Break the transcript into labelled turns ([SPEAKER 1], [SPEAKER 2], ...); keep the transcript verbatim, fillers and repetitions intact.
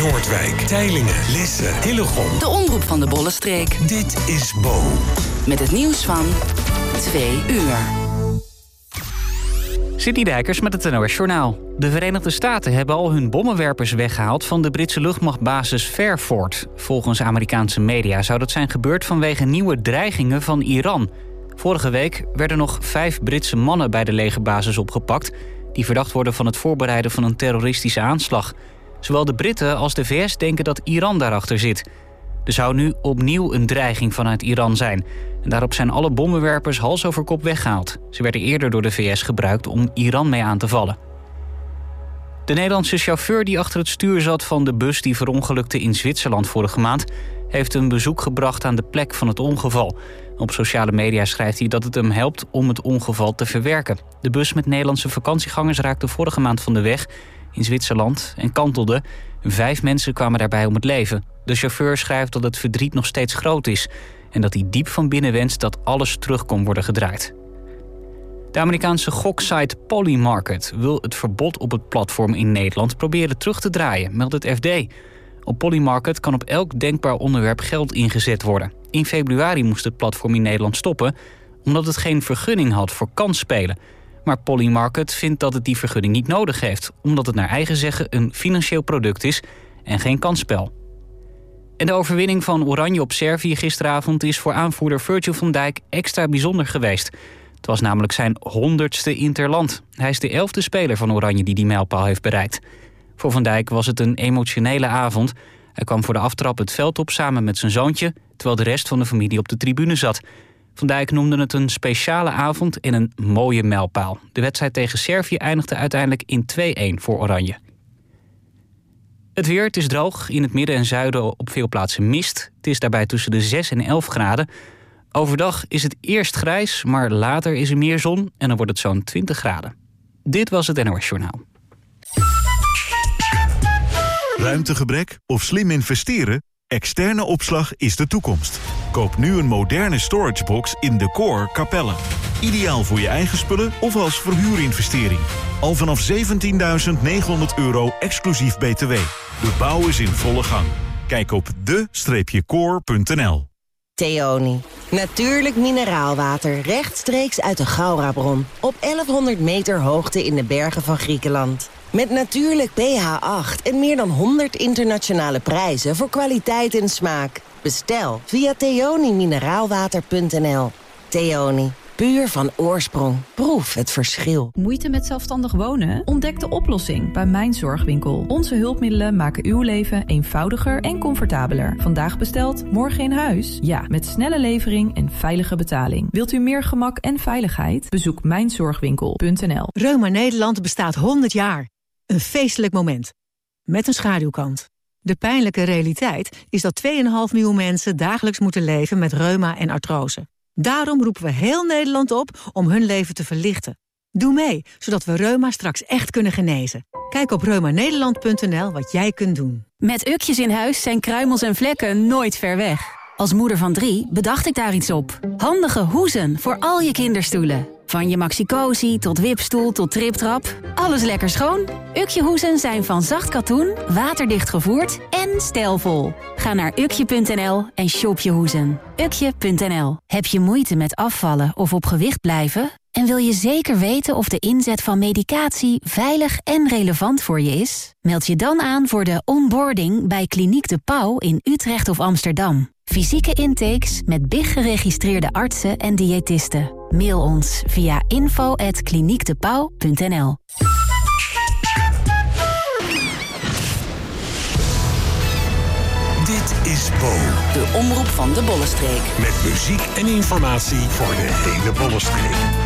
[SPEAKER 1] Noordwijk, Teylingen, Lisse, Hillegom.
[SPEAKER 2] De omroep van de Bollenstreek.
[SPEAKER 1] Dit is Bo.
[SPEAKER 2] Met het nieuws van twee uur.
[SPEAKER 3] Sidney Dijkers met het N O S Journaal. De Verenigde Staten hebben al hun bommenwerpers weggehaald van de Britse luchtmachtbasis Fairford. Volgens Amerikaanse media zou dat zijn gebeurd vanwege nieuwe dreigingen van Iran. Vorige week werden nog vijf Britse mannen bij de legerbasis opgepakt die verdacht worden van het voorbereiden van een terroristische aanslag. Zowel de Britten als de V S denken dat Iran daarachter zit. Er zou nu opnieuw een dreiging vanuit Iran zijn. En daarop zijn alle bommenwerpers hals over kop weggehaald. Ze werden eerder door de V S gebruikt om Iran mee aan te vallen. De Nederlandse chauffeur die achter het stuur zat van de bus die verongelukte in Zwitserland vorige maand heeft een bezoek gebracht aan de plek van het ongeval. Op sociale media schrijft hij dat het hem helpt om het ongeval te verwerken. De bus met Nederlandse vakantiegangers raakte vorige maand van de weg in Zwitserland en kantelde. Vijf mensen kwamen daarbij om het leven. De chauffeur schrijft dat het verdriet nog steeds groot is en dat hij diep van binnen wenst dat alles terug kon worden gedraaid. De Amerikaanse goksite Polymarket wil het verbod op het platform in Nederland proberen terug te draaien, meldt het F D. Op Polymarket kan op elk denkbaar onderwerp geld ingezet worden. In februari moest het platform in Nederland stoppen omdat het geen vergunning had voor kansspelen. Maar Polymarket vindt dat het die vergunning niet nodig heeft, omdat het naar eigen zeggen een financieel product is en geen kansspel. En de overwinning van Oranje op Servië gisteravond is voor aanvoerder Virgil van Dijk extra bijzonder geweest. Het was namelijk zijn honderdste interland. Hij is de elfde speler van Oranje die die mijlpaal heeft bereikt. Voor Van Dijk was het een emotionele avond. Hij kwam voor de aftrap het veld op samen met zijn zoontje, terwijl de rest van de familie op de tribune zat. Van Dijk noemde het een speciale avond en een mooie mijlpaal. De wedstrijd tegen Servië eindigde uiteindelijk in twee-een voor Oranje. Het weer, het is droog. In het midden en zuiden op veel plaatsen mist. Het is daarbij tussen de zes en elf graden. Overdag is het eerst grijs, maar later is er meer zon en dan wordt het zo'n twintig graden. Dit was het N O S Journaal.
[SPEAKER 4] Ruimtegebrek of slim investeren? Externe opslag is de toekomst. Koop nu een moderne storagebox in Decor Capelle. Ideaal voor je eigen spullen of als verhuurinvestering. Al vanaf zeventienduizend negenhonderd euro exclusief B T W. De bouw is in volle gang. Kijk op de core punt n l.
[SPEAKER 5] Theoni. Natuurlijk mineraalwater rechtstreeks uit de Gaurabron. Op elfhonderd meter hoogte in de bergen van Griekenland. Met natuurlijk P H acht en meer dan honderd internationale prijzen voor kwaliteit en smaak. Bestel via theoni mineraalwater punt n l. Theoni. Puur van oorsprong. Proef het verschil.
[SPEAKER 6] Moeite met zelfstandig wonen? Ontdek de oplossing bij Mijn Zorgwinkel. Onze hulpmiddelen maken uw leven eenvoudiger en comfortabeler. Vandaag besteld, morgen in huis? Ja, met snelle levering en veilige betaling. Wilt u meer gemak en veiligheid? Bezoek mijn zorgwinkel punt n l.
[SPEAKER 7] Reuma Nederland bestaat honderd jaar. Een feestelijk moment. Met een schaduwkant. De pijnlijke realiteit is dat twee komma vijf miljoen mensen dagelijks moeten leven met reuma en artrose. Daarom roepen we heel Nederland op om hun leven te verlichten. Doe mee, zodat we reuma straks echt kunnen genezen. Kijk op reuma nederland punt n l wat jij kunt doen.
[SPEAKER 8] Met Ukjes in huis zijn kruimels en vlekken nooit ver weg. Als moeder van drie bedacht ik daar iets op. Handige hoezen voor al je kinderstoelen. Van je Maxi-Cosi tot wipstoel tot triptrap. Alles lekker schoon. Ukje hoezen zijn van zacht katoen, waterdicht gevoerd en stijlvol. Ga naar ukje punt n l en shop je hoezen. ukje punt n l. Heb je moeite met afvallen of op gewicht blijven? En wil je zeker weten of de inzet van medicatie veilig en relevant voor je is? Meld je dan aan voor de onboarding bij Kliniek de Pauw in Utrecht of Amsterdam. Fysieke intakes met B I G-geregistreerde artsen en diëtisten. Mail ons via info at kliniek de pauw punt n l.
[SPEAKER 1] Dit is Bo.
[SPEAKER 2] De omroep van de Bollenstreek.
[SPEAKER 1] Met muziek en informatie voor de hele Bollenstreek.